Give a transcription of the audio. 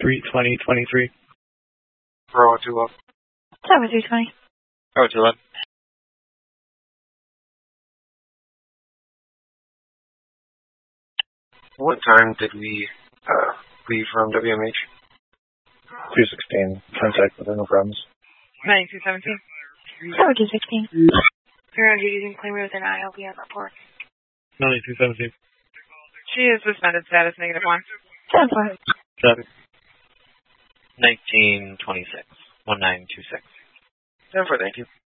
3/20/23. Bravo 2 up. 7320. Bravo 2 up. What time did we leave from WMH? 216. Contact with no problems. 9217. 7216. You're on duty using claim within ILB on report. 9217. She is suspended status -1. 74. 7. 1926. 1926. 74, thank you.